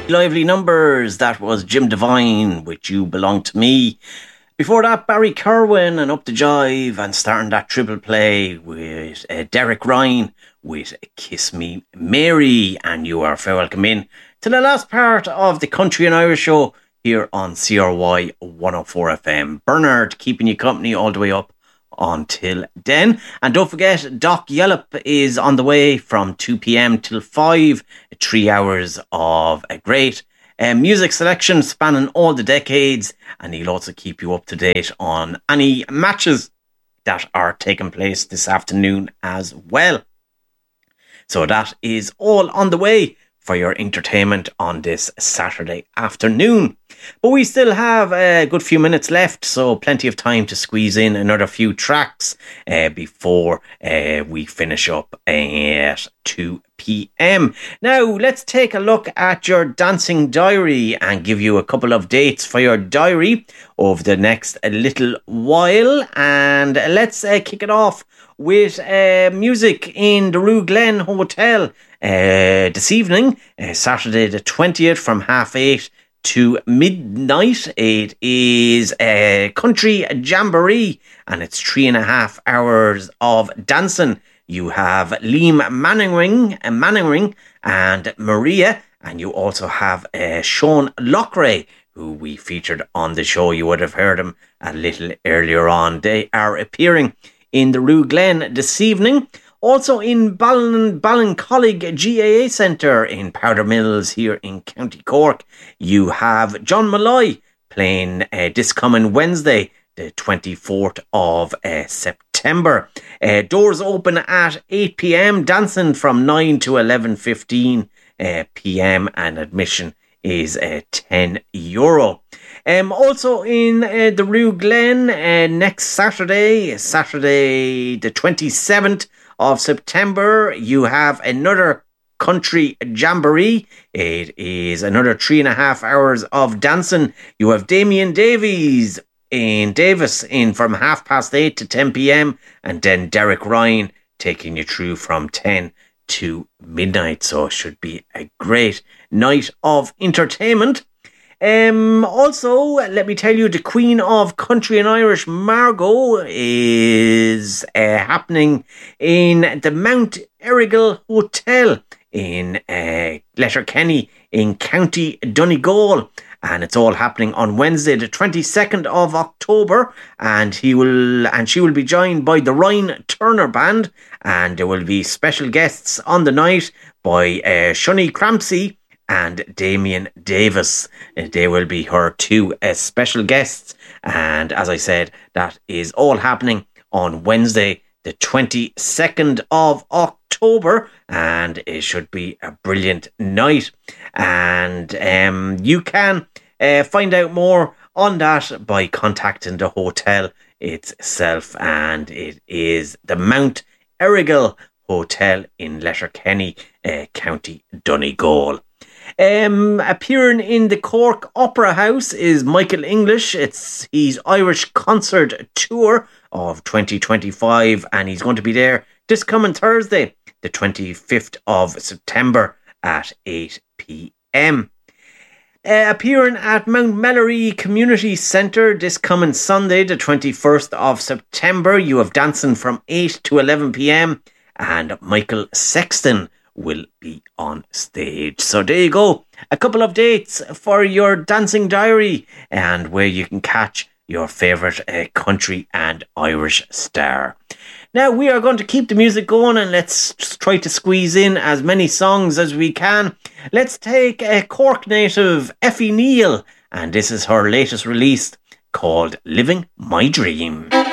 Lively numbers. That was Jim Devine with You Belong to Me. Before that, Barry Kerwin and Up the Jive, and starting that triple play with Derek Ryan with Kiss Me Mary. And you are very welcome in to the last part of the Country and Irish show here on CRY 104 FM. Bernard keeping you company all the way up until then. And don't forget, Doc Yellop is on the way from 2 p.m. till 5, 3 hours of a great music selection spanning all the decades, and he'll also keep you up to date on any matches that are taking place this afternoon as well. So that is all on the way for your entertainment on this Saturday afternoon. But we still have a good few minutes left, so plenty of time to squeeze in another few tracks before we finish up at 2 p.m. Now, let's take a look at your dancing diary and give you a couple of dates for your diary over the next little while. And let's kick it off with music in the Rue Glen Hotel this evening, Saturday the 20th from 8:30 to midnight. It is a country jamboree and it's 3.5 hours of dancing. You have Liam Mannering and Maria, and you also have Sean Lockray, who we featured on the show. You would have heard him a little earlier on. They are appearing in the Rue Glen this evening. Also in Ballincollig GAA Centre in Powder Mills here in County Cork, you have John Malloy playing this coming Wednesday, the 24th of September. Doors open at 8 p.m, dancing from 9 to 11:15 p.m, and admission is €10. Also in the Rue Glen next Saturday the 27th of September, you have another country jamboree. It is another 3.5 hours of dancing. You have Damien Davies in Davis in from 8:30 to 10 p.m, and then Derek Ryan taking you through from 10 to midnight. So it should be a great night of entertainment. Also, let me tell you, the Queen of Country and Irish, Margot, is happening in the Mount Errigal Hotel in Letterkenny in County Donegal. And it's all happening on Wednesday, the 22nd of October. And she will be joined by the Ryan Turner Band. And there will be special guests on the night by Shunny Crampsey and Damien Davis. They will be her two special guests. And as I said, that is all happening on Wednesday, the 22nd of October. And it should be a brilliant night. And you can find out more on that by contacting the hotel itself. And it is the Mount Errigal Hotel in Letterkenny, County Donegal. Appearing in the Cork Opera House is Michael English. It's his Irish concert tour of 2025, and he's going to be there this coming Thursday, the 25th of September at 8 p.m. Appearing at Mount Mallory Community Centre this coming Sunday, the 21st of September, you have dancing from 8 to 11 p.m, and Michael Sexton will be on stage. So there you go, a couple of dates for your dancing diary and where you can catch your favourite country and Irish star. Now we are going to keep the music going, and let's try to squeeze in as many songs as we can. Let's take a Cork native, Effie Neal, and this is her latest release called Living My Dream.